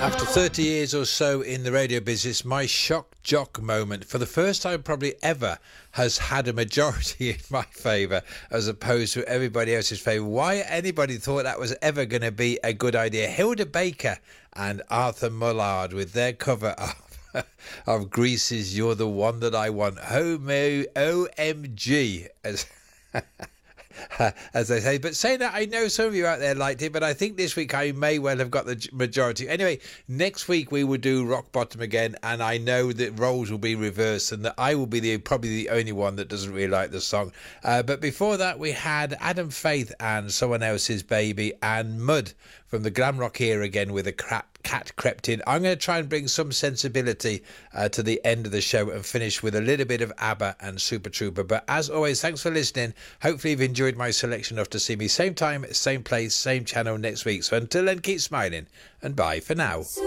After 30 years or so in the radio business, my shock jock moment, for the first time probably ever, has had a majority in my favour as opposed to everybody else's favour. Why anybody thought that was ever going to be a good idea? Hilda Baker and Arthur Mullard with their cover of Grease's You're the One That I Want. OMG, as they say. But saying that, I know some of you out there liked it, but I think this week I may well have got the majority. Anyway, next week we will do Rock Bottom again, and I know that roles will be reversed and that I will be probably the only one that doesn't really like the song. But before that, we had Adam Faith and Someone Else's Baby and Mud from the glam rock era again with a Cat Crept In. I'm going to try and bring some sensibility to the end of the show and finish with a little bit of ABBA and Super Trooper. But as always, thanks for listening. Hopefully you've enjoyed my selection enough to see me same time, same place, same channel next week. So until then, keep smiling and bye for now.